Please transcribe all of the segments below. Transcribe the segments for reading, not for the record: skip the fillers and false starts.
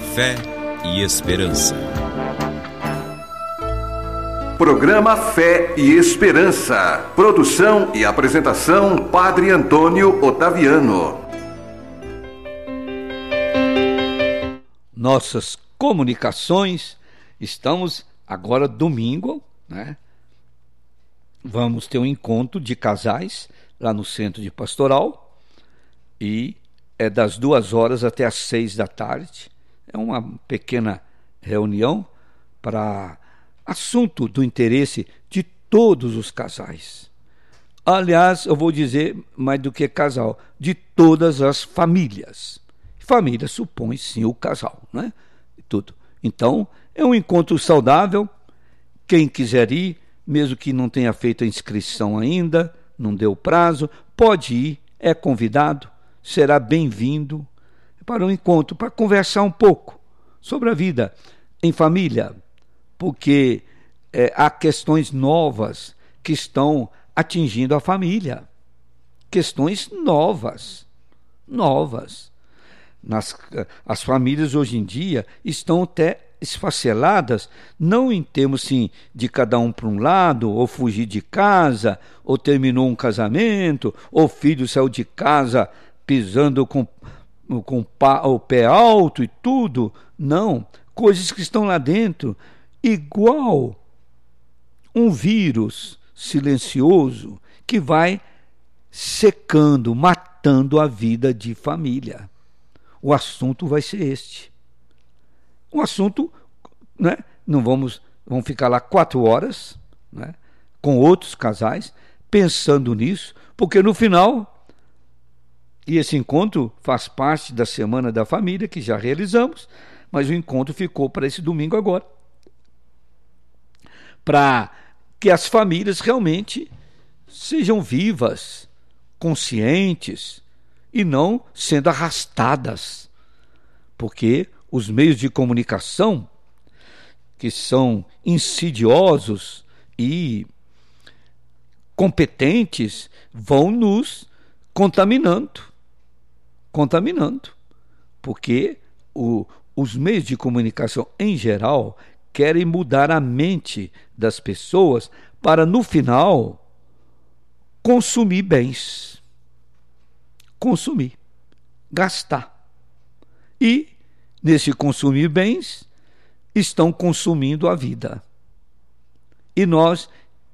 Fé e Esperança. Programa Fé e Esperança. Produção e apresentação, Padre Antônio Otaviano. Nossas comunicações, estamos agora domingo, né? Vamos ter um encontro de casais lá no Centro de Pastoral e é das 2h até as 6h. É uma pequena reunião para assunto do interesse de todos os casais. Aliás, eu vou dizer mais do que casal, de todas as famílias. Família supõe sim o casal, né? Tudo. Então, é um encontro saudável. Quem quiser ir, mesmo que não tenha feito a inscrição ainda, não deu prazo, pode ir, é convidado, será bem-vindo para um encontro, para conversar um pouco sobre a vida em família, porque há questões novas que estão atingindo a família. Questões novas. As famílias hoje em dia estão até esfaceladas, não em termos assim, de cada um para um lado, ou fugir de casa, ou terminou um casamento, ou o filho saiu de casa pisando com o pé alto e tudo. Não, coisas que estão lá dentro, igual um vírus silencioso que vai secando, matando a vida de família. O assunto vai ser este. Um assunto, né? Não vamos ficar lá 4 horas, né? Com outros casais, pensando nisso, porque no final, e esse encontro faz parte da Semana da Família, que já realizamos, mas o encontro ficou para esse domingo agora, para que as famílias realmente sejam vivas, conscientes, e não sendo arrastadas, porque os meios de comunicação, que são insidiosos e competentes, vão nos contaminando, porque os meios de comunicação em geral querem mudar a mente das pessoas para, no final, consumir bens, gastar. E, nesse consumir bens, estão consumindo a vida. E nós,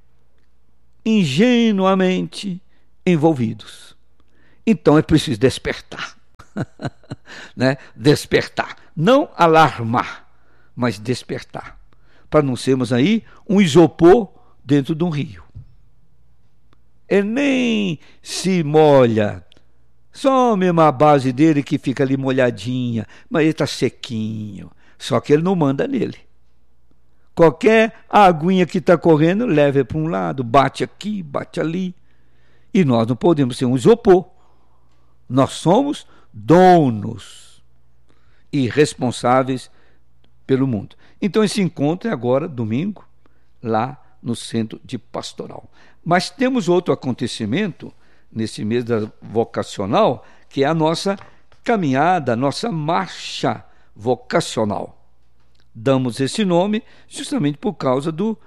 ingenuamente, envolvidos. Então é preciso despertar. Né? Despertar. Não alarmar, mas despertar. Para não sermos aí um isopor dentro de um rio. Ele nem se molha. Só mesmo a base dele que fica ali molhadinha, mas ele está sequinho. Só que ele não manda nele. Qualquer aguinha que está correndo, leva para um lado, bate aqui, bate ali. E nós não podemos ser um isopor. Nós somos donos e responsáveis pelo mundo. Então esse encontro é agora, domingo, lá no Centro de Pastoral. Mas temos outro acontecimento nesse mês da vocacional, que é a nossa caminhada, a nossa marcha vocacional. Damos esse nome justamente por causa do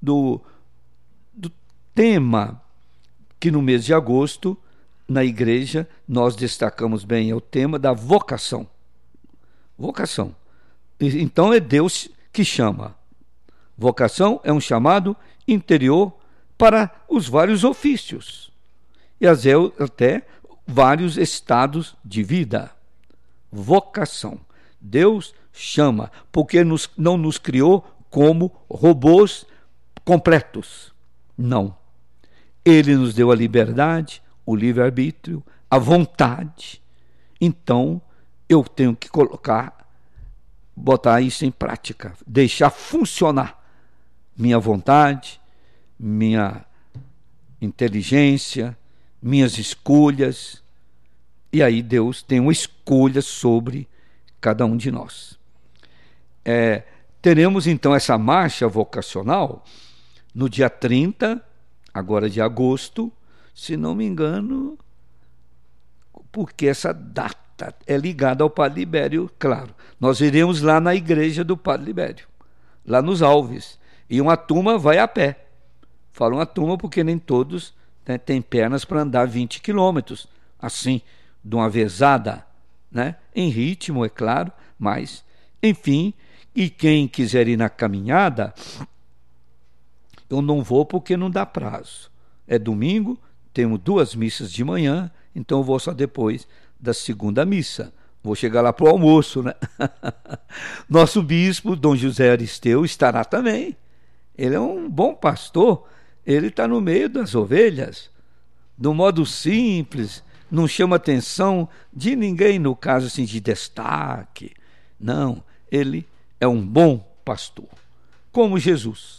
tema que no mês de agosto, na igreja, nós destacamos bem, é o tema da vocação. Vocação. Então é Deus que chama. Vocação é um chamado interior para os vários ofícios. E até vários estados de vida. Vocação. Deus chama, porque não nos criou como robôs completos. Não. Ele nos deu a liberdade, o livre-arbítrio, a vontade. Então, eu tenho que botar isso em prática, deixar funcionar minha vontade, minha inteligência, minhas escolhas. E aí Deus tem uma escolha sobre cada um de nós. Teremos então essa marcha vocacional no dia 30, agora de agosto, se não me engano, porque essa data é ligada ao Padre Libério, claro. Nós iremos lá na igreja do Padre Libério, lá nos Alves, e uma turma vai a pé. Falo uma turma porque nem todos, né, têm pernas para andar 20 quilômetros, assim, de uma vezada, né? Em ritmo, é claro, mas, enfim, e quem quiser ir na caminhada, eu não vou porque não dá prazo. É domingo, temos 2 missas de manhã, então eu vou só depois da segunda missa. Vou chegar lá para o almoço, né? Nosso bispo, Dom José Aristeu, estará também. Ele é um bom pastor, ele está no meio das ovelhas, do modo simples, não chama atenção de ninguém, no caso assim, de destaque. Não, ele é um bom pastor, como Jesus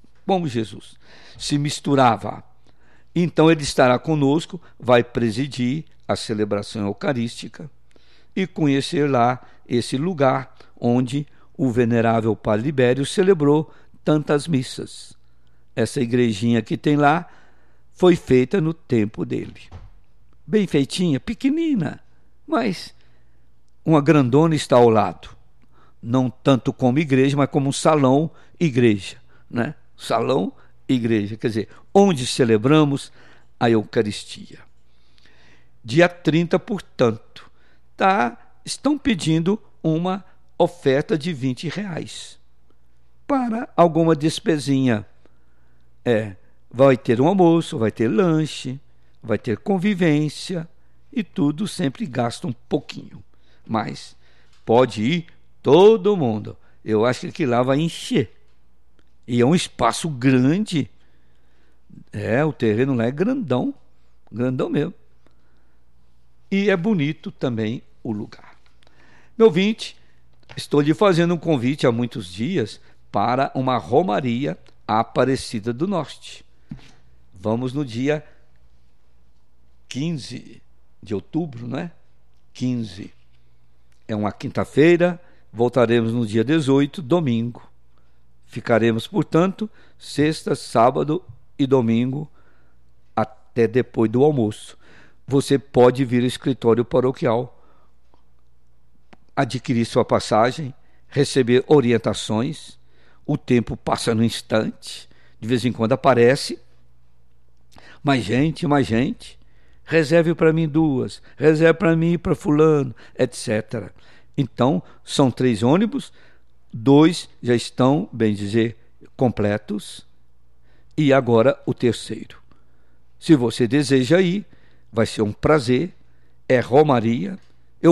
se misturava. Então ele estará conosco, vai presidir a celebração eucarística e conhecer lá esse lugar onde o venerável Padre Libério celebrou tantas missas. Essa igrejinha que tem lá foi feita no tempo dele. Bem feitinha, pequenina, mas uma grandona está ao lado. Não tanto como igreja, mas como um salão igreja, né? Salão igreja, quer dizer, onde celebramos a Eucaristia. Dia 30, portanto, estão pedindo uma oferta de R$20 para alguma despesinha. Vai ter um almoço, vai ter lanche, vai ter convivência e tudo sempre gasta um pouquinho. Mas pode ir todo mundo. Eu acho que lá vai encher. E é um espaço grande. O terreno lá é grandão mesmo. E é bonito também o lugar. Meu ouvinte, estou lhe fazendo um convite há muitos dias para uma romaria à Aparecida do Norte. Vamos no dia 15 de outubro, não é? 15. É uma quinta-feira, voltaremos no dia 18, domingo. Ficaremos, portanto, sexta, sábado e domingo até depois do almoço. Você pode vir ao escritório paroquial, adquirir sua passagem, receber orientações. O tempo passa no instante, de vez em quando aparece. Mais gente, reserve para mim 2, reserve para mim e para fulano, etc. Então, são 3 ônibus, 2 já estão, bem dizer, completos, e agora o terceiro. Se você deseja ir, vai ser um prazer, é romaria,